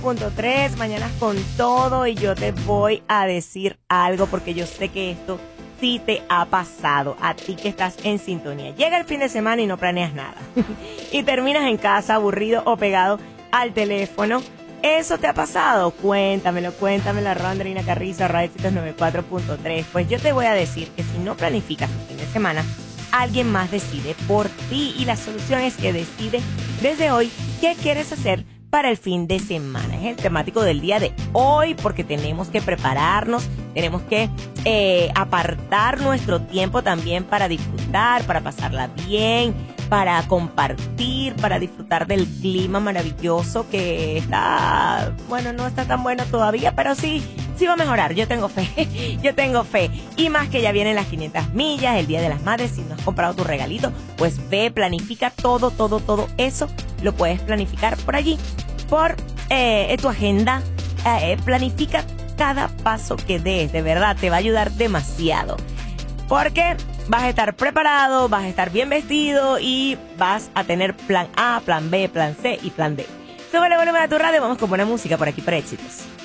94.3, Mañanas con Todo, y yo te voy a decir algo porque yo sé que esto sí te ha pasado, a ti que estás en sintonía. Llega el fin de semana y no planeas nada y terminas en casa aburrido o pegado al teléfono. ¿Eso te ha pasado? Cuéntamelo, Andreina Carrizo, Radio Éxitos 94.3. Pues yo te voy a decir que si no planificas tu fin de semana, alguien más decide por ti, y la solución es que decide desde hoy qué quieres hacer para el fin de semana. Es el temático del día de hoy, porque tenemos que prepararnos, tenemos que apartar nuestro tiempo también para disfrutar, para pasarla bien, para compartir, para disfrutar del clima maravilloso que está, bueno, no está tan bueno todavía, pero sí va a mejorar. Yo tengo fe. Y más que ya vienen las 500 millas, el Día de las Madres. Si no has comprado tu regalito, pues ve, planifica todo eso. Lo puedes planificar por allí, por tu agenda. Planifica cada paso que des. De verdad, te va a ayudar demasiado. Porque vas a estar preparado, vas a estar bien vestido y vas a tener plan A, plan B, plan C y plan D. Súbele volumen a tu radio, vamos con buena música por aquí para Éxitos.